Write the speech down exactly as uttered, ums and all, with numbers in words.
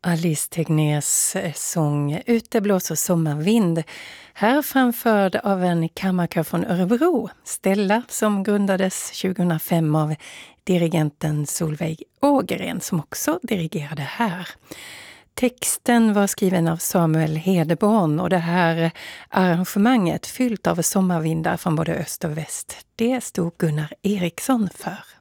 Alice Tegnérs sång Ute blåser sommarvind, här framförd av en kammarkör från Örebro, Stella, som grundades tjugohundrafem av dirigenten Solveig Ågren, som också dirigerade här. Texten var skriven av Samuel Hedeborn och det här arrangemanget fyllt av sommarvindar från både öst och väst, det stod Gunnar Eriksson för.